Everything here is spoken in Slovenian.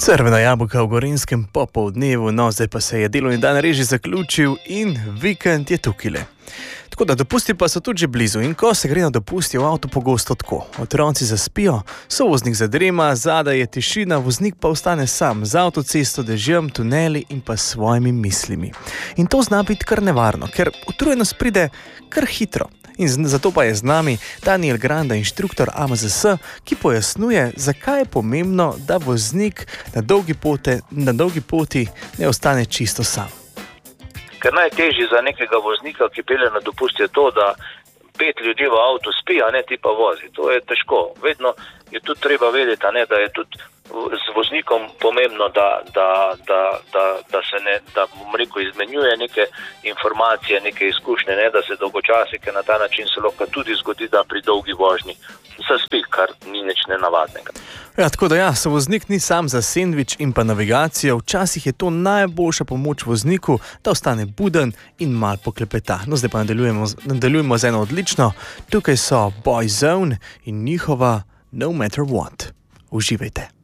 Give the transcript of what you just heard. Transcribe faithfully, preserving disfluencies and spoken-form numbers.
Crvena jabolka v Gorenjskem popoldnevu, no zdaj pa se je delovni dan res že zaključil in vikend je tukajle. Tako da dopusti pa so tudi že blizu in ko se gre na dopusti v avtu pogosto tako. Otroci zaspijo, sovoznik zadrema, zadaj je tišina, voznik pa ostane sam z avtocesto, dežjem, tuneli in pa svojimi mislimi. In to zna biti kar nevarno, ker utrujenost pride kar hitro. In zato pa je z nami Daniel Granda, inštruktor A M Z S, ki pojasnjuje, zakaj je pomembno, da voznik na dolgi poti, na dolgi poti ne ostane čisto sam. Ker najtežje za nekega voznika, ki pelje na dopust, je to, da pet ljudi v avtu spi, a ne ti pa vozi. To je težko. Vedno je tudi treba vedeti, a ne, da je tudi z voznikom pomembno, da, da, da, da, da se ne, da bom rekel, izmenjuje neke informacije, neke izkušnje, ne, da se dolgočasi, ker na ta način se lahko tudi zgodi, da pri dolgi vožnji zaspi, kar ni nič nenavadnega. Ja, tako da ja, sovoznik ni sam za sendvič in pa navigacijo. Včasih je to najboljša pomoč vozniku, da ostane buden in mal poklepeta. No, zdaj pa nadaljujemo, nadaljujemo z eno odlično. Tukaj so Boyzone in njihova No Matter What. Uživajte.